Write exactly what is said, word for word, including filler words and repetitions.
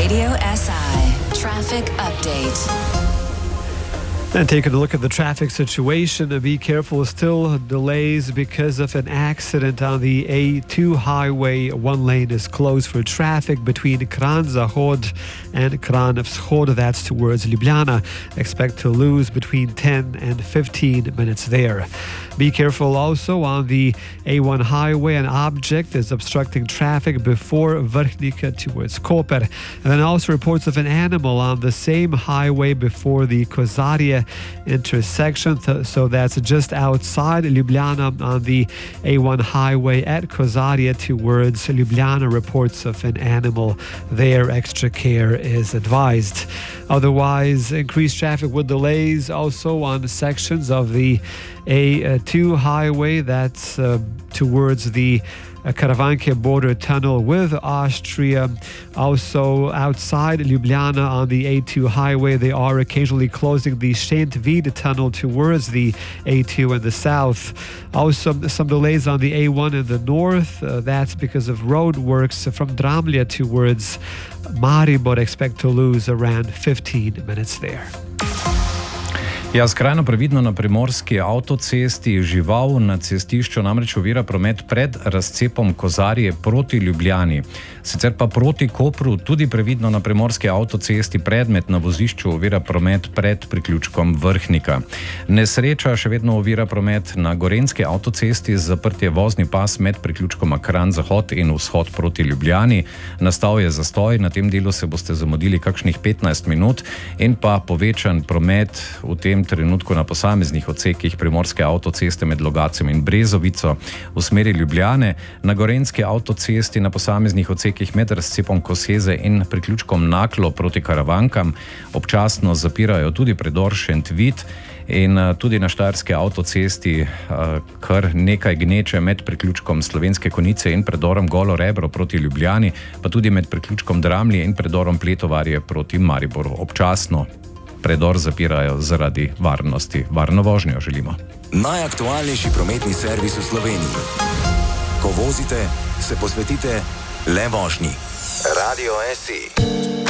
Radio S I Traffic Update. And taking a look at the traffic situation, be careful, still delays because of an accident on the A two highway. One lane is closed for traffic between Kran Zahod and Kran Vzhod, that's towards Ljubljana. Expect to lose between ten and fifteen minutes there. Be careful also on the A one highway. An object is obstructing traffic before Vrhnika towards Koper. And then also reports of an animal on the same highway before the Kozarje intersection. So that's just outside Ljubljana on the A one highway at Kozarje towards Ljubljana. Reports of an animal there. Extra care is advised. Otherwise, increased traffic with delays also on sections of the A two highway. That's uh, towards the uh, Karavanke border tunnel with Austria. Also outside Ljubljana on the A two highway, they are occasionally closing the Šentvid tunnel towards the A two in the south. Also some delays on the A one in the north. Uh, that's because of road works from Dramlje towards Maribor. Expect to lose around fifteen minutes there. Ja, skrajno previdno na primorski avtocesti. Žival na cestišču namreč ovira promet pred razcepom Kozarje proti Ljubljani. Sicer pa proti Kopru tudi previdno na primorski avtocesti. Predmet na vozišču ovira promet pred priključkom Vrhnika. Nesreča še vedno ovira promet na gorenjski avtocesti. Zaprt je vozni pas med priključkoma Kran Zahod in Vzhod proti Ljubljani. Nastal je zastoj, na tem delu se boste zamudili kakšnih petnajst minut in pa povečan promet v tem trenutku na posameznih odsekih primorske avtoceste med Logatcem in Brezovico v smeri Ljubljane, na gorenjski avtocesti na posameznih odsekih med razcepom Koseze in priključkom Naklo proti Karavankam. Občasno zapirajo tudi predor Šentvid in tudi na štajerski avtocesti kar nekaj gneče med priključkom Slovenske Konjice in predorom Golo Rebro proti Ljubljani, pa tudi med priključkom Dramlje in predorom Pletovarje proti Mariboru. Občasno predor zapirajo zaradi varnosti. Varno vožnjo želimo. Najaktualnejši prometni servis v Sloveniji. Ko vozite, se posvetite le vožnji. Radio S I.